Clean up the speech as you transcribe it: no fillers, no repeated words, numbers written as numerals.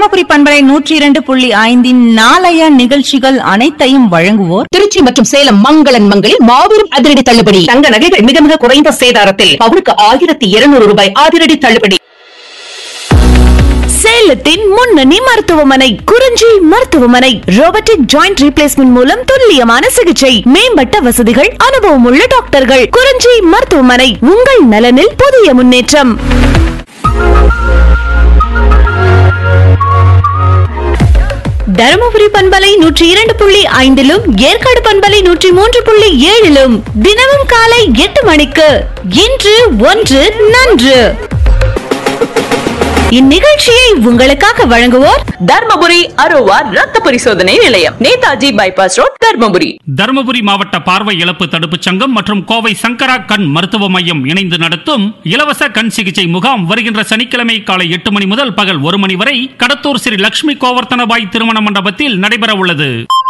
தருமபுரி பண்பலை 102.5 நாளைய நிகழ்ச்சிகள் அனைத்தையும் வழங்குவோர் திருச்சி மற்றும் சேலம் மங்களன் மங்களில் மாபெரும் அதிரடி தள்ளுபடி. தங்க நகைகள் மிக மிக குறைந்த சேதாரத்தில் பவுனுக்கு 1200 ரூபாய் அதிரடி தள்ளுபடி. சேலத்தின் முன்னணி மருத்துவமனை குறிஞ்சி மருத்துவமனை. ரோபோட்டிக் ஜாயிண்ட் ரீப்ளேஸ்மெண்ட் மூலம் துல்லியமான சிகிச்சை, மேம்பட்ட வசதிகள், அனுபவம் உள்ள டாக்டர்கள். குறிஞ்சி மருத்துவமனை, உங்கள் நலனில் புதிய முன்னேற்றம். தருமபுரி பண்பலை 102.5 ஏற்காடு பண்பலை 103.7 தினமும் காலை 8 மணிக்கு இன்று ஒன்று நன்று. இந்நிகழ்ச்சியை உங்களுக்காக வழங்குவோர் தர்மபுரி அரோவா ரத்த பரிசோதனை நிலையம், நேதாஜி பைபாஸ் ரோட், தர்மபுரி. தருமபுரி மாவட்ட பார்வை இழப்பு தடுப்பு சங்கம் மற்றும் கோவை சங்கரா கண் மருத்துவ மையம் இணைந்து நடத்தும் இலவச கண் சிகிச்சை முகாம் வருகின்ற சனிக்கிழமை காலை 8 மணி முதல் பகல் 1 மணி வரை கடத்தூர் ஸ்ரீ லட்சுமி கோவர்த்தனபாய் திருமண மண்டபத்தில் நடைபெற உள்ளது.